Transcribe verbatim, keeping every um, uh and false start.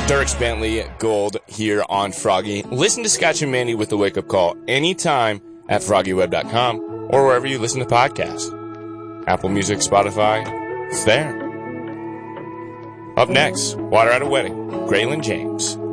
Dierks Bentley Gold here on Froggy. Listen to Scotch and Mandy with the Wake Up Call anytime at froggy web dot com or wherever you listen to podcasts. Apple Music, Spotify, it's there. Up next, Water at a Wedding, Graylin James.